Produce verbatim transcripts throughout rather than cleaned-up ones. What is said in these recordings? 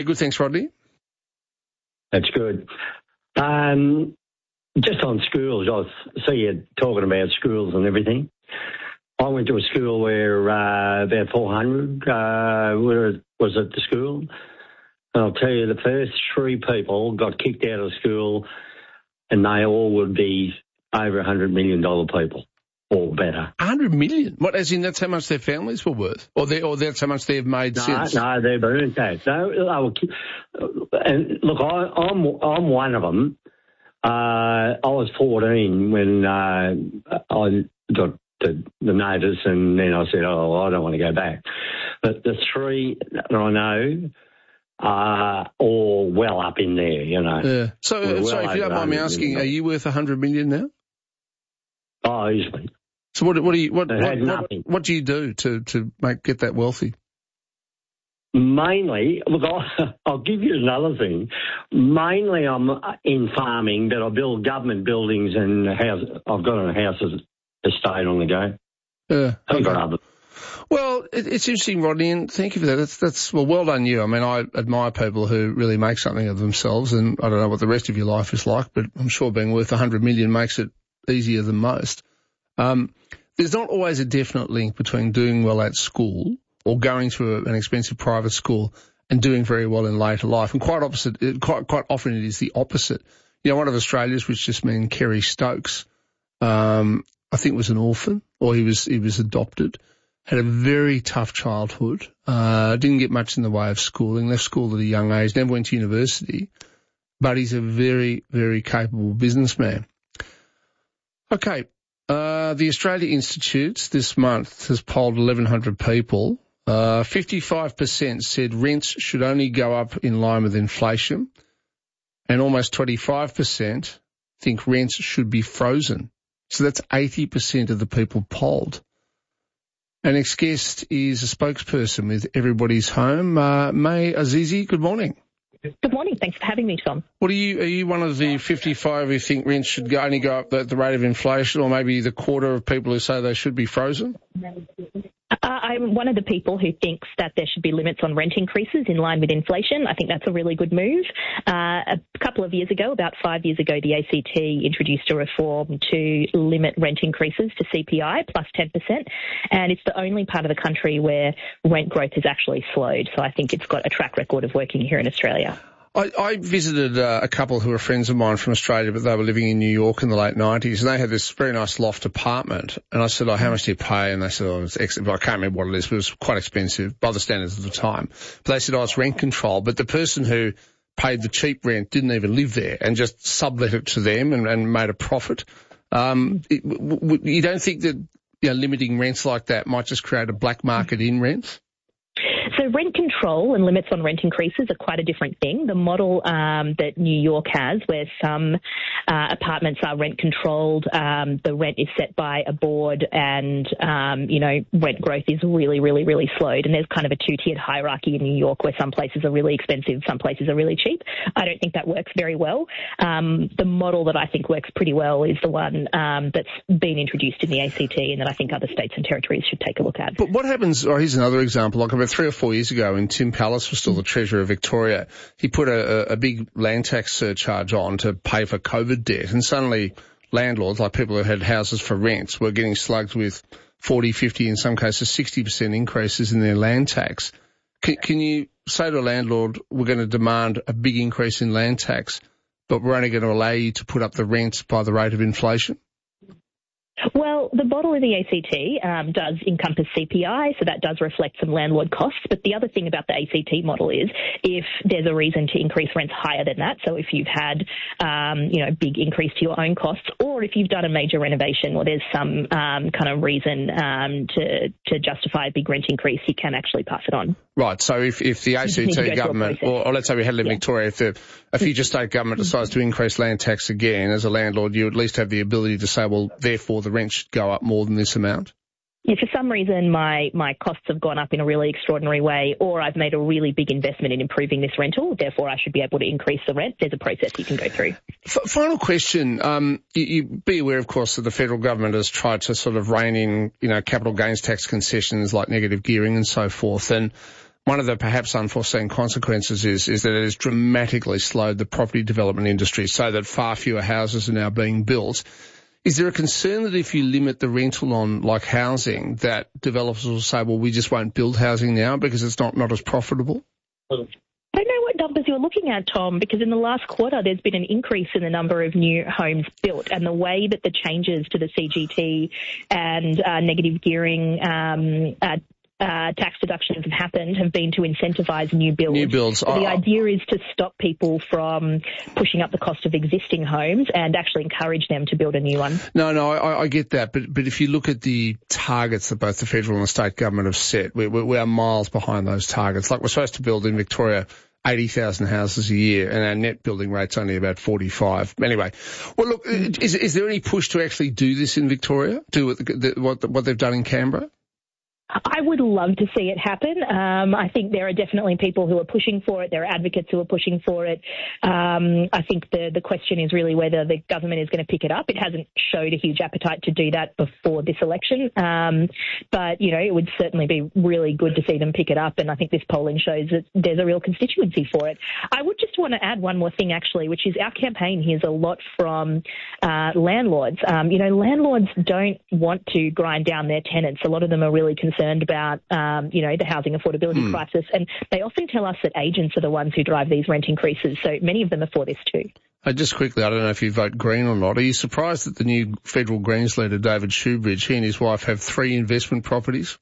Good, thanks, Rodney. That's good. Um, just on schools, I see you talking about schools and everything. I went to a school where uh, about four hundred uh, were, was at the school. And I'll tell you, the first three people got kicked out of school, and they all would be over one hundred million dollars people or better. one hundred million? What, as in that's how much their families were worth? Or, they, or that's how much they've made no, since? No, they've earned that. No, they were, and look, I, I'm, I'm one of them. Uh, I was fourteen when uh, I got the, the notice, and then I said, oh, I don't want to go back. But the three that I know are all well up in there, you know. Yeah. So, well sorry, if you don't mind me asking, are you worth one hundred million now? Oh, easily. So what, what do you what what, what, what do you do to to make get that wealthy? Mainly, look, I'll, I'll give you another thing. Mainly, I'm in farming, but I build government buildings and house. I've got a house estate on the go. Yeah. I've got other. Well, it, it's interesting, Rodney, and thank you for that. That's, that's well, well done you. I mean, I admire people who really make something of themselves, and I don't know what the rest of your life is like, but I'm sure being worth one hundred million makes it easier than most. Um, there's not always a definite link between doing well at school or going to a, an expensive private school and doing very well in later life. And quite opposite, quite quite often it is the opposite. You know, one of Australia's, which just means Kerry Stokes, um, I think was an orphan, or he was he was adopted. Had a very tough childhood, uh, didn't get much in the way of schooling, left school at a young age, never went to university, but he's a very, very capable businessman. Okay, uh, the Australia Institute this month has polled eleven hundred people. Uh, fifty-five percent said rents should only go up in line with inflation, and almost twenty-five percent think rents should be frozen. So that's eighty percent of the people polled. Our next guest is a spokesperson with Everybody's Home, uh, May Azizi. Good morning. Good morning. Thanks for having me, Tom. What are you? Are you one of the fifty-five who think rents should go, only go up at the rate of inflation, or maybe the quarter of people who say they should be frozen? Uh, I'm one of the people who thinks that there should be limits on rent increases in line with inflation. I think that's a really good move. Uh, a couple of years ago, about five years ago, the A C T introduced a reform to limit rent increases to C P I plus ten percent, and it's the only part of the country where rent growth has actually slowed. So I think it's got a track record of working here in Australia. I, I visited uh, a couple who were friends of mine from Australia, but they were living in New York in the late nineties, and they had this very nice loft apartment. And I said, oh, how much do you pay? And they said, oh, it's ex- I can't remember what it is, but it was quite expensive by the standards of the time. But they said, oh, it's rent control. But the person who paid the cheap rent didn't even live there and just sublet it to them and, and made a profit. Um, it, w- w- you don't think that, you know, limiting rents like that might just create a black market in rents? So rent control and limits on rent increases are quite a different thing. The model um, that New York has, where some uh, apartments are rent controlled, um, the rent is set by a board, and um, you know, rent growth is really, really, really slowed. And there's kind of a two-tiered hierarchy in New York, where some places are really expensive, some places are really cheap. I don't think that works very well. Um, the model that I think works pretty well is the one um, that's been introduced in the A C T, and that I think other states and territories should take a look at. But what happens? Or here's another example. Like about three or four years ago, when Tim Pallas was still the Treasurer of Victoria, he put a, a big land tax surcharge on to pay for COVID debt, and suddenly landlords, like people who had houses for rent, were getting slugged with forty, fifty, in some cases sixty percent increases in their land tax. Can, can you say to a landlord, we're going to demand a big increase in land tax, but we're only going to allow you to put up the rents by the rate of inflation? Well, the model of the A C T um, does encompass C P I, so that does reflect some landlord costs. But the other thing about the A C T model is if there's a reason to increase rents higher than that, so if you've had, um, you know, big increase to your own costs, or if you've done a major renovation or there's some um, kind of reason um, to, to justify a big rent increase, you can actually pass it on. Right, so if, if the A C T government, or, or let's say we had it in yeah. Victoria, if the a future state government decides to increase land tax again, as a landlord, you at least have the ability to say, well, therefore the rent should go up more than this amount? If for some reason my, my costs have gone up in a really extraordinary way, or I've made a really big investment in improving this rental, therefore I should be able to increase the rent, there's a process you can go through. F- final question. Um, you, you be aware, of course, that the federal government has tried to sort of rein in, you know, capital gains tax concessions like negative gearing and so forth. And one of the perhaps unforeseen consequences is, is that it has dramatically slowed the property development industry so that far fewer houses are now being built. Is there a concern that if you limit the rental on, like, housing, that developers will say, well, we just won't build housing now because it's not, not as profitable? I don't know what numbers you're looking at, Tom, because in the last quarter there's been an increase in the number of new homes built, and the way that the changes to the C G T and uh, negative gearing um, uh, Uh, tax deductions have happened have been to incentivise new builds. New builds. So the idea is to stop people from pushing up the cost of existing homes and actually encourage them to build a new one. No, no, I, I get that. But, but if you look at the targets that both the federal and the state government have set, we, we, we are miles behind those targets. Like, we're supposed to build in Victoria eighty thousand houses a year, and our net building rate's only about forty-five. Anyway, well, look, is, is there any push to actually do this in Victoria, do what, the, what, what they've done in Canberra? I would love to see it happen. Um, I think there are definitely people who are pushing for it. There are advocates who are pushing for it. Um, I think the, the question is really whether the government is going to pick it up. It hasn't showed a huge appetite to do that before this election. Um, but, you know, it would certainly be really good to see them pick it up. And I think this polling shows that there's a real constituency for it. I would just want to add one more thing, actually, which is our campaign hears a lot from uh, landlords. Um, you know, landlords don't want to grind down their tenants. A lot of them are really concerned about, um, you know, the housing affordability mm. crisis. And they often tell us that agents are the ones who drive these rent increases. So many of them are for this too. Uh, just quickly, I don't know if you vote Green or not. Are you surprised that the new federal Greens leader, David Shoebridge, he and his wife have three investment properties?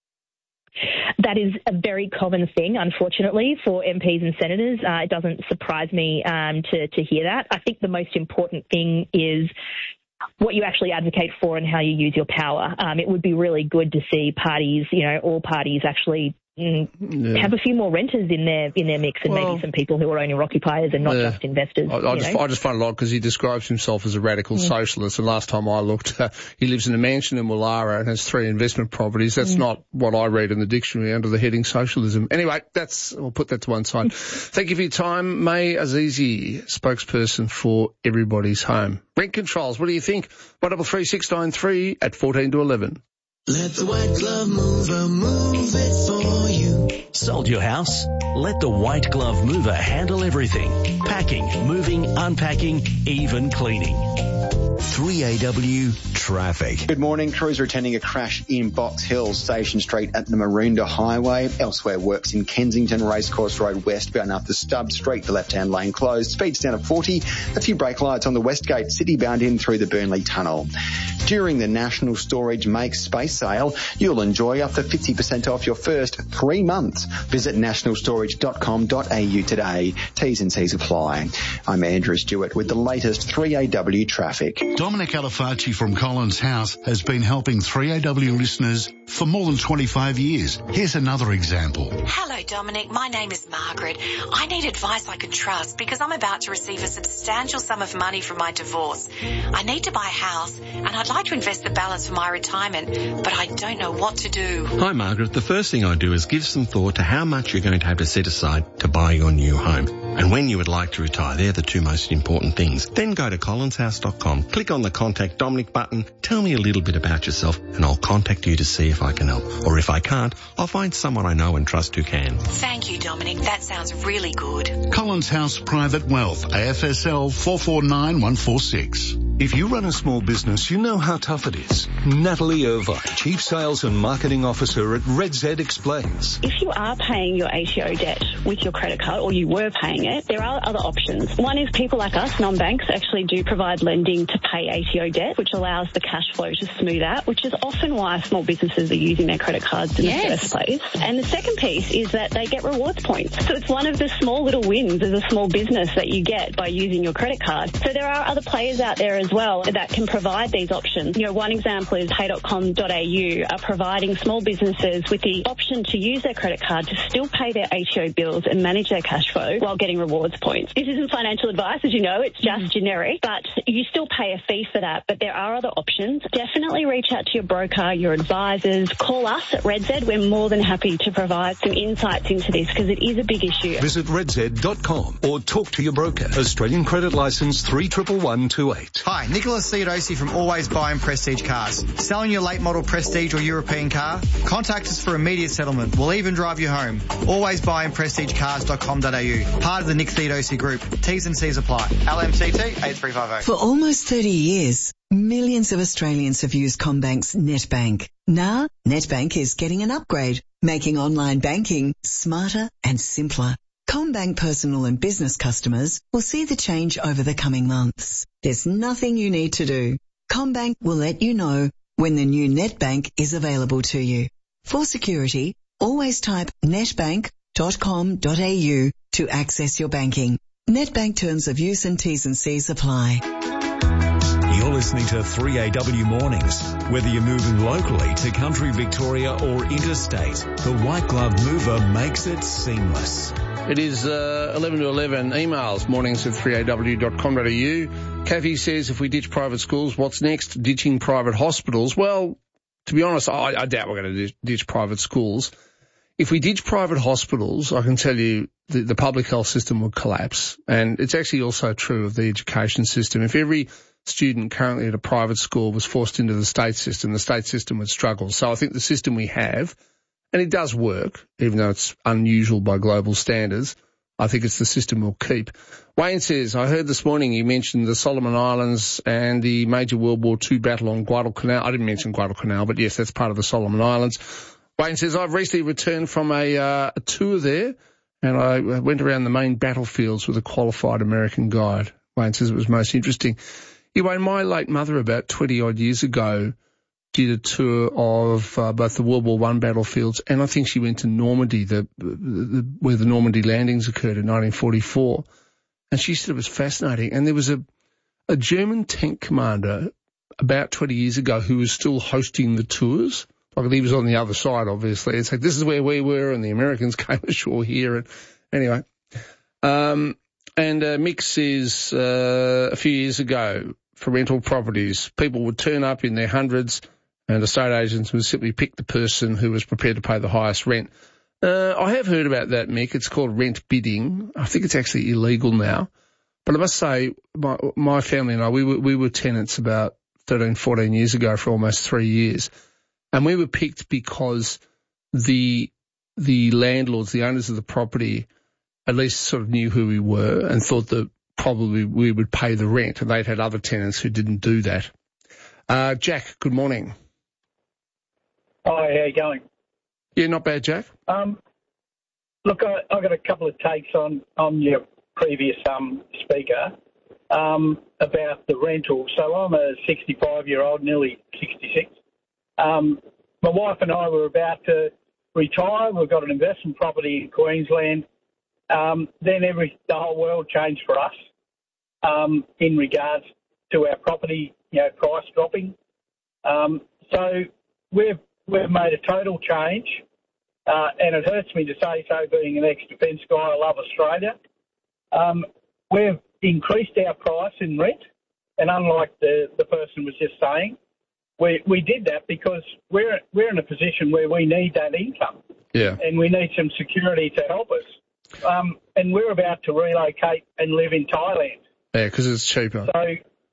That is a very common thing, unfortunately, for M Ps and senators. Uh, it doesn't surprise me um, to, to hear that. I think the most important thing is what you actually advocate for and how you use your power. Um, it would be really good to see parties, you know, all parties actually mm, yeah. have a few more renters in their in their mix, and well, maybe some people who are owner occupiers and not yeah. just investors. I, I, just, I just find it odd because he describes himself as a radical mm. socialist, and last time I looked, uh, he lives in a mansion in Woollahra and has three investment properties. That's mm. not what I read in the dictionary under the heading socialism. Anyway, that's we'll put that to one side. Thank you for your time. May Azizi, spokesperson for Everybody's Home. Rent controls, what do you think? one double three six nine three at fourteen to eleven. Let the white glove mover move it for you. Sold your house? Let the white glove mover handle everything. Packing, moving, unpacking, even cleaning. three A W traffic. Good morning. Crews are attending a crash in Box Hill, Station Street at the Maroondah Highway. Elsewhere, works in Kensington, Racecourse Road westbound up the Stubb Street, the left-hand lane closed. Speeds down at forty. A few brake lights on the Westgate, city-bound in through the Burnley Tunnel. During the National Storage Make Space sale, you'll enjoy up to fifty percent off your first three months. Visit national storage dot com dot a u today. T's and C's apply. I'm Andrew Stewart with the latest three A W traffic. Dominic Alifacci from Collins House has been helping three A W listeners for more than twenty-five years. Here's another example. Hello, Dominic. My name is Margaret. I need advice I can trust because I'm about to receive a substantial sum of money from my divorce. I need to buy a house and I'd like to invest the balance for my retirement, but I don't know what to do. Hi, Margaret. The first thing I do is give some thought to how much you're going to have to set aside to buy your new home and when you would like to retire. They're the two most important things. Then go to collins house dot com, click on the Contact Dominic button, tell me a little bit about yourself, and I'll contact you to see if I can help. Or if I can't, I'll find someone I know and trust who can. Thank you, Dominic. That sounds really good. Collins House Private Wealth, A F S L four four nine one four six. If you run a small business, you know how tough it is. Natalie Irvine, Chief Sales and Marketing Officer at Red Z, explains. If you are paying your A T O debt with your credit card, or you were paying it, there are other options. One is people like us, non-banks, actually do provide lending to pay A T O debt, which allows the cash flow to smooth out, which is often why small businesses are using their credit cards in yes. the first place. And the second piece is that they get rewards points. So it's one of the small little wins as a small business that you get by using your credit card. So there are other players out there as well that can provide these options. You know, one example is pay dot com dot a u are providing small businesses with the option to use their credit card to still pay their A T O bills and manage their cash flow while getting rewards points. This isn't financial advice, as you know, it's just mm. generic, but you still pay a fee for that. But there are other options. Definitely reach out to your broker, your advisors, call us at Red Z. We're more than happy to provide some insights into this because it is a big issue. Visit red z dot com or talk to your broker. Australian Credit Licence three one one two eight. Hi. Hi, Nicholas Theodosi from Always Buy and Prestige Cars. Selling your late model Prestige or European car? Contact us for immediate settlement. We'll even drive you home. always buy and prestige cars dot com dot a u. Part of the Nick Theodosi Group. T's and C's apply. L M C T eight three five zero. For almost thirty years, millions of Australians have used CommBank's NetBank. Now, NetBank is getting an upgrade, making online banking smarter and simpler. CommBank personal and business customers will see the change over the coming months. There's nothing you need to do. CommBank will let you know when the new NetBank is available to you. For security, always type netbank dot com dot a u to access your banking. NetBank terms of use and T's and C's apply. You're listening to three A W Mornings. Whether you're moving locally to country Victoria or interstate, the White Glove Mover makes it seamless. It is uh, eleven to eleven. Emails, mornings at three a w dot com dot a u. Kathy says, if we ditch private schools, what's next? Ditching private hospitals? Well, to be honest, I, I doubt we're going to ditch private schools. If we ditch private hospitals, I can tell you the, the public health system would collapse. And it's actually also true of the education system. If every student currently at a private school was forced into the state system, the state system would struggle. So I think the system we have, and it does work, even though it's unusual by global standards, I think it's the system we'll keep. Wayne says, I heard this morning you mentioned the Solomon Islands and the major World War Two battle on Guadalcanal. I didn't mention Guadalcanal, but yes, that's part of the Solomon Islands. Wayne says, I've recently returned from a, uh, a tour there, and I went around the main battlefields with a qualified American guide. Wayne says it was most interesting. Yeah, Wayne, my late mother about twenty-odd years ago did a tour of uh, both the World War One battlefields, and I think she went to Normandy, the, the where the Normandy landings occurred in nineteen forty-four. And she said it was fascinating. And there was a, a German tank commander about twenty years ago who was still hosting the tours. Like, he was on the other side, obviously. It's like, this is where we were, and the Americans came ashore here. And anyway, um, and uh, Mick says uh, a few years ago, for rental properties, people would turn up in their hundreds, and estate agents would simply pick the person who was prepared to pay the highest rent. Uh, I have heard about that, Mick. It's called rent bidding. I think it's actually illegal now. But I must say, my, my family and I, we were, we were tenants about thirteen, fourteen years ago for almost three years. And we were picked because the the landlords, the owners of the property, at least sort of knew who we were and thought that probably we would pay the rent, and they'd had other tenants who didn't do that. Uh, Jack, good morning. Hi, how you going? Yeah, not bad, Jack. Um, look, I, I've got a couple of takes on, on your previous um, speaker um, about the rental. So I'm a sixty-five-year-old, nearly sixty-six. Um, my wife and I were about to retire. We've got an investment property in Queensland. Um, then every the whole world changed for us um, in regards to our property, you know, price dropping. Um, so we've we've made a total change, uh, and it hurts me to say so. Being an ex-defence guy, I love Australia. Um, we've increased our price in rent, and unlike the, the person was just saying, we we did that because we're we're in a position where we need that income, yeah, and we need some security to help us. Um, and we're about to relocate and live in Thailand. Yeah, because it's cheaper. So,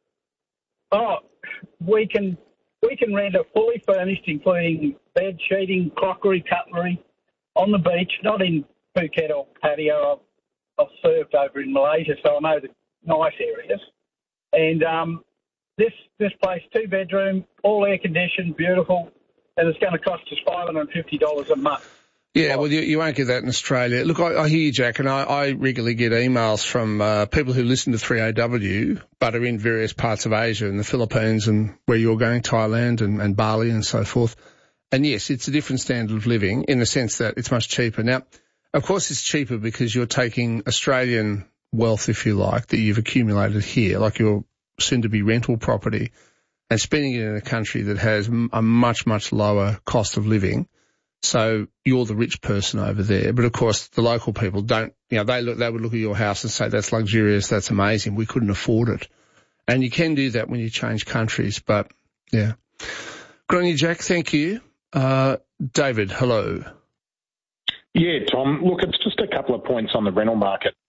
oh, we can we can rent a fully furnished, including bed, sheeting, crockery, cutlery, on the beach, not in Phuket or patio. I've, I've served over in Malaysia, so I know the nice areas. And um, this this place, two bedroom, all air conditioned, beautiful, and it's going to cost us five hundred and fifty dollars a month. Yeah, well, you, you won't get that in Australia. Look, I, I hear you, Jack, and I, I regularly get emails from uh, people who listen to three A W but are in various parts of Asia and the Philippines and where you're going, Thailand and, and Bali and so forth. And yes, it's a different standard of living in the sense that it's much cheaper. Now, of course, it's cheaper because you're taking Australian wealth, if you like, that you've accumulated here, like your soon-to-be rental property, and spending it in a country that has a much, much lower cost of living. So you're the rich person over there. But, of course, the local people don't, you know, they look, they would look at your house and say, that's luxurious, that's amazing, we couldn't afford it. And you can do that when you change countries. But, yeah. Good on you, Jack. Thank you. Uh, David, hello. Yeah, Tom. Look, it's just a couple of points on the rental market. It's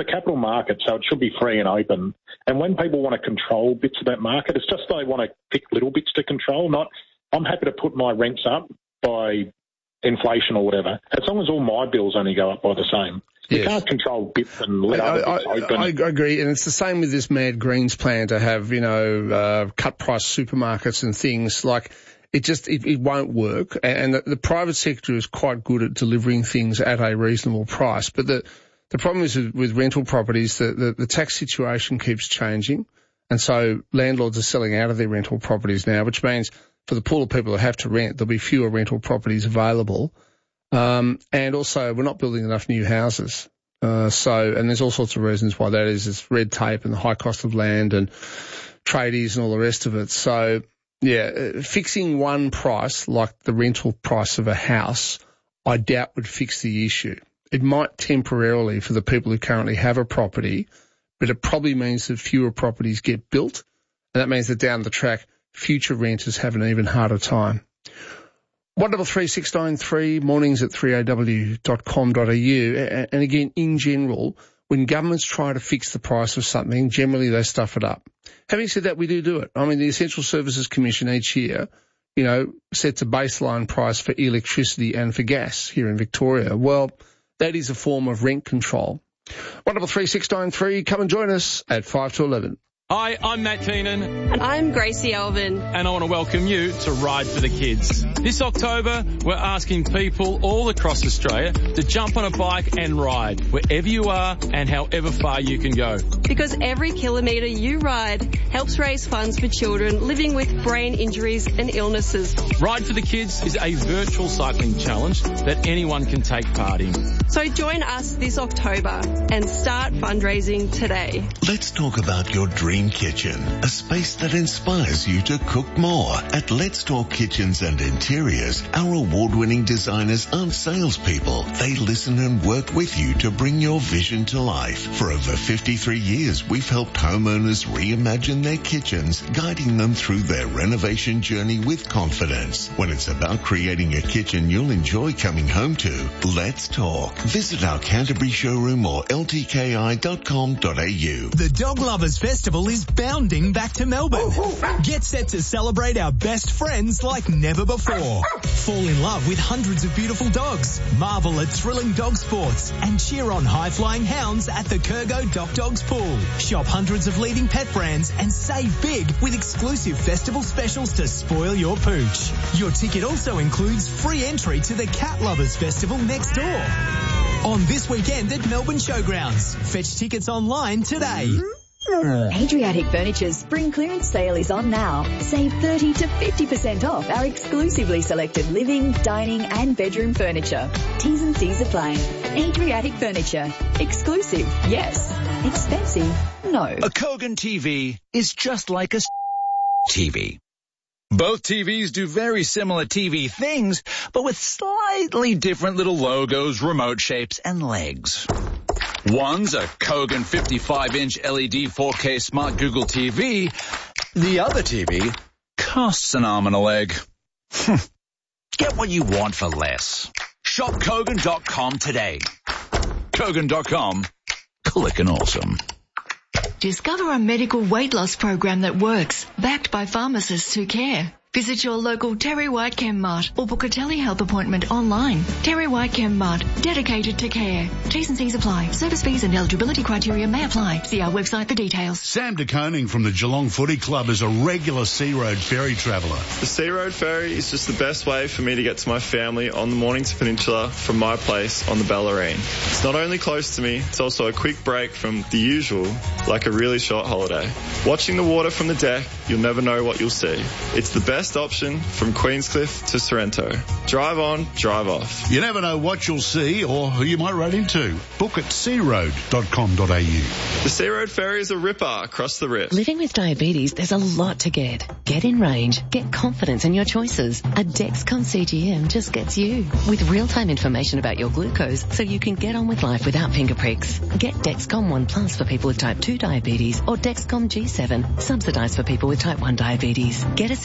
a capital market, so it should be free and open. And when people want to control bits of that market, it's just they want to pick little bits to control. Not, I'm happy to put my rents up by inflation or whatever, as long as all my bills only go up by the same. You yes. can't control bits and let other bits I, open. I, I agree, and it's the same with this Mad Greens plan to have, you know, uh, cut price supermarkets and things. Like, it just, it, it won't work. And the, the private sector is quite good at delivering things at a reasonable price. But the, the problem is with, with rental properties, the, the, the tax situation keeps changing. And so landlords are selling out of their rental properties now, which means for the pool of people that have to rent, there'll be fewer rental properties available. Um, and also we're not building enough new houses. Uh, so, and there's all sorts of reasons why that is. It's red tape and the high cost of land and tradies and all the rest of it. So, yeah, fixing one price, like the rental price of a house, I doubt would fix the issue. It might temporarily for the people who currently have a property, but it probably means that fewer properties get built. And that means that down the track, future renters have an even harder time. one double three six nine three, mornings at three a w dot com dot a u. And again, in general, when governments try to fix the price of something, generally they stuff it up. Having said that, we do do it. I mean, the Essential Services Commission each year, you know, sets a baseline price for electricity and for gas here in Victoria. Well, that is a form of rent control. one double three six nine three, come and join us at five to eleven. Hi, I'm Matt Keenan. And I'm Gracie Alvin. And I want to welcome you to Ride for the Kids. This October, we're asking people all across Australia to jump on a bike and ride wherever you are and however far you can go. Because every kilometre you ride helps raise funds for children living with brain injuries and illnesses. Ride for the Kids is a virtual cycling challenge that anyone can take part in. So join us this October and start fundraising today. Let's talk about your dream kitchen, a space that inspires you to cook more. At Let's Talk Kitchens and Interiors, our award-winning designers aren't salespeople. They listen and work with you to bring your vision to life. For over fifty-three years, we've helped homeowners reimagine their kitchens, guiding them through their renovation journey with confidence. When it's about creating a kitchen you'll enjoy coming home to, let's talk. Visit our Canterbury showroom or l t k i dot com dot a u. The Dog Lovers Festival is bounding back to Melbourne. Get set to celebrate our best friends like never before. Fall in love with hundreds of beautiful dogs. Marvel at thrilling dog sports and cheer on high-flying hounds at the Kurgo Doc Dogs Pool. Shop hundreds of leading pet brands and save big with exclusive festival specials to spoil your pooch. Your ticket also includes free entry to the Cat Lovers Festival next door. On this weekend at Melbourne Showgrounds. Fetch tickets online today. Adriatic Furniture's spring clearance sale is on now. Save thirty to fifty percent off our exclusively selected living, dining and bedroom furniture. T's and C's apply. Adriatic Furniture. Exclusive, yes. Expensive, no. A Kogan T V is just like a T V. Both T Vs do very similar T V things, but with slightly different little logos, remote shapes, and legs. One's a Kogan fifty-five inch L E D four K Smart Google T V. The other T V costs an arm and a leg. Get what you want for less. Shop Kogan dot com today. Kogan dot com. Clickin' awesome. Discover a medical weight loss program that works, backed by pharmacists who care. Visit your local Terry White Chem Mart or book a telehealth appointment online. Terry White Chem Mart, dedicated to care. T's and C's apply. Service fees and eligibility criteria may apply. See our website for details. Sam de Koning from the Geelong Footy Club is a regular Sea Road ferry traveller. The Sea Road ferry is just the best way for me to get to my family on the Mornington Peninsula from my place on the Bellarine. It's not only close to me, it's also a quick break from the usual, like a really short holiday. Watching the water from the deck, you'll never know what you'll see. It's the best option from Queenscliff to Sorrento. Drive on, drive off. You never know what you'll see or who you might run into. Book at sea road dot com dot a u. The Sea Road ferry is a ripper across the rip. Living with diabetes, there's a lot to get. Get in range. Get confidence in your choices. A Dexcom C G M just gets you. With real-time information about your glucose so you can get on with life without finger pricks. Get Dexcom one Plus for people with type two diabetes or Dexcom G seven, subsidised for people with type one diabetes. Get a C G M that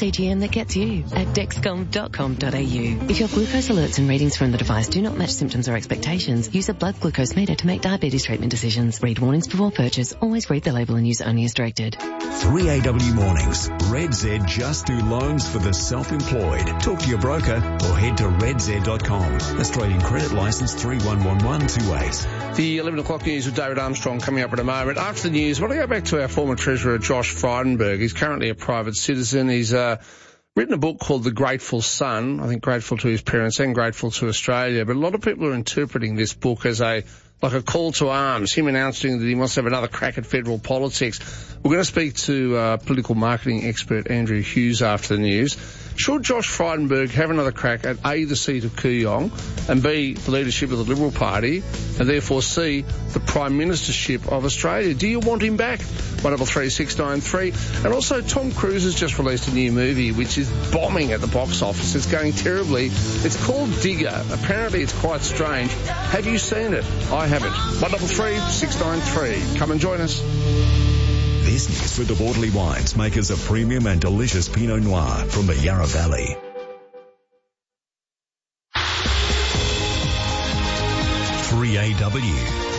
that gets you at dexcom dot com dot a u. If your glucose alerts and readings from the device do not match symptoms or expectations, use a blood glucose meter to make diabetes treatment decisions. Read warnings before purchase. Always read the label and use only as directed. three A W Mornings. Red Z just do loans for the self-employed. Talk to your broker or head to red z dot com. Australian credit licence three one one one two eight. The eleven o'clock news with David Armstrong coming up in a moment. After the news, I want to go back to our former Treasurer, Josh Frydenberg. He's currently a private citizen. He's uh, written a book called The Grateful Son. I think grateful to his parents and grateful to Australia. But a lot of people are interpreting this book as a like a call to arms, him announcing that he wants to have another crack at federal politics. We're going to speak to uh, political marketing expert Andrew Hughes after the news. Should Josh Frydenberg have another crack at A, the seat of Kooyong, and B, the leadership of the Liberal Party, and therefore C, the Prime Ministership of Australia? Do you want him back? one double three six nine three. And also, Tom Cruise has just released a new movie which is bombing at the box office. It's going terribly. It's called Digger. Apparently it's quite strange. Have you seen it? I haven't. one double three six nine three. Come and join us. This news with the Waterley Wines, makers of premium and delicious Pinot Noir from the Yarra Valley. three A W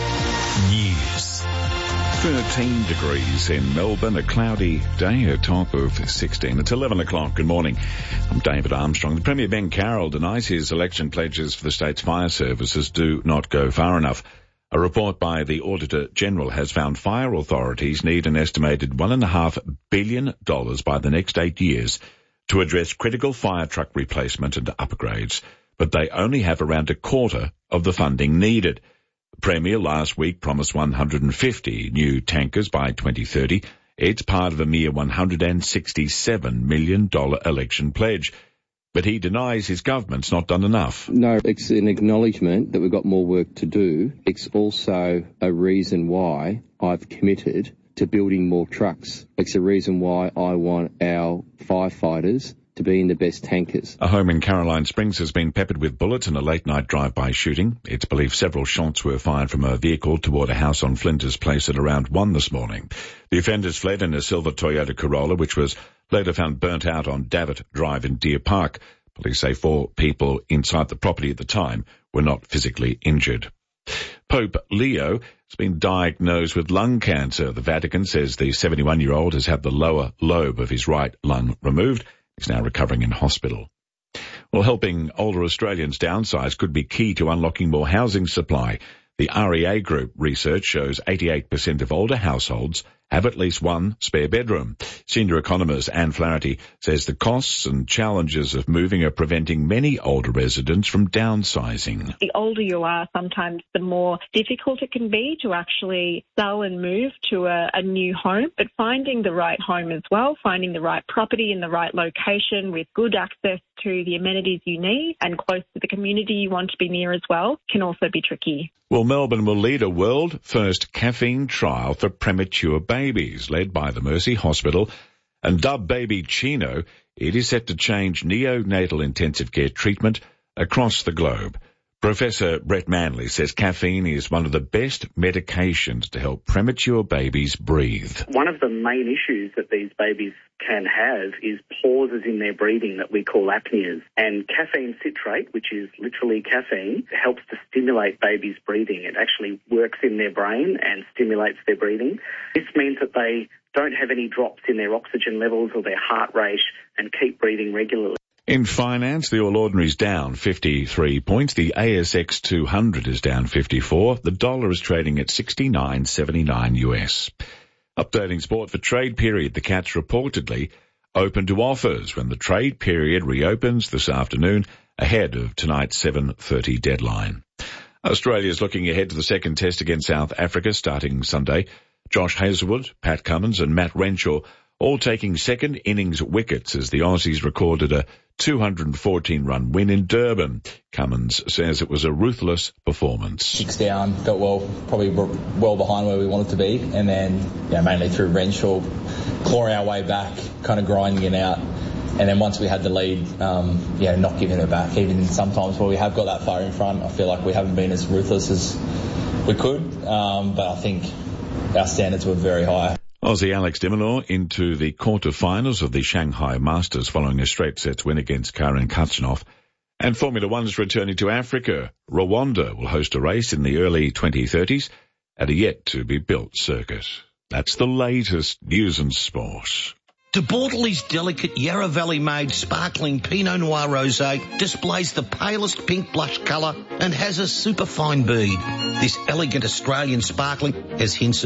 News. thirteen degrees in Melbourne, a cloudy day, a top of sixteen. It's eleven o'clock. Good morning. I'm David Armstrong. The Premier Ben Carroll denies his election pledges for the state's fire services do not go far enough. A report by the Auditor General has found fire authorities need an estimated one and a half billion dollars by the next eight years to address critical fire truck replacement and upgrades, but they only have around a quarter of the funding needed. The Premier last week promised one hundred fifty new tankers by twenty thirty. It's part of a mere one hundred sixty-seven million dollars election pledge. But he denies his government's not done enough. No, it's an acknowledgement that we've got more work to do. It's also a reason why I've committed to building more trucks. It's a reason why I want our firefighters to be in the best tankers. A home in Caroline Springs has been peppered with bullets in a late-night drive-by shooting. It's believed several shots were fired from a vehicle toward a house on Flinders Place at around one this morning. The offenders fled in a silver Toyota Corolla, which was later found burnt out on Davitt Drive in Deer Park. Police say four people inside the property at the time were not physically injured. Pope Leo has been diagnosed with lung cancer. The Vatican says the seventy-one-year-old has had the lower lobe of his right lung removed. He's now recovering in hospital. Well, helping older Australians downsize could be key to unlocking more housing supply. The R E A Group research shows eighty-eight percent of older households have at least one spare bedroom. Senior economist Anne Flaherty says the costs and challenges of moving are preventing many older residents from downsizing. The older you are, sometimes the more difficult it can be to actually sell and move to a, a new home. But finding the right home as well, finding the right property in the right location with good access to the amenities you need and close to the community you want to be near as well, can also be tricky. Well, Melbourne will lead a world-first caffeine trial for premature babies, led by the Mercy Hospital. And dubbed Baby Chino, it is set to change neonatal intensive care treatment across the globe. Professor Brett Manley says caffeine is one of the best medications to help premature babies breathe. One of the main issues that these babies can have is pauses in their breathing that we call apneas. And caffeine citrate, which is literally caffeine, helps to stimulate babies' breathing. It actually works in their brain and stimulates their breathing. This means that they don't have any drops in their oxygen levels or their heart rate and keep breathing regularly. In finance, the All Ordinary's down fifty-three points. The A S X two hundred is down fifty-four. The dollar is trading at sixty-nine seventy-nine U S. Updating sport for trade period. The Cats reportedly open to offers when the trade period reopens this afternoon ahead of tonight's seven thirty deadline. Australia's looking ahead to the second test against South Africa starting Sunday. Josh Hazlewood, Pat Cummins and Matt Renshaw all taking second innings wickets as the Aussies recorded a two hundred fourteen run win in Durban. Cummins says it was a ruthless performance. Six down, felt well, probably well behind where we wanted to be, and then yeah, mainly through Renshaw, clawing our way back, kind of grinding it out. And then once we had the lead, um, yeah, not giving it back. Even sometimes where we have got that far in front, I feel like we haven't been as ruthless as we could, um, but I think our standards were very high. Aussie Alex de Minaur into the quarter-finals of the Shanghai Masters following a straight sets win against Karen Khachanov. And Formula One's returning to Africa. Rwanda will host a race in the early twenty thirties at a yet-to-be-built circuit. That's the latest news and sport. De Bortoli's delicate Yarra Valley-made sparkling Pinot Noir Rosé displays the palest pink blush colour and has a superfine bead. This elegant Australian sparkling has hints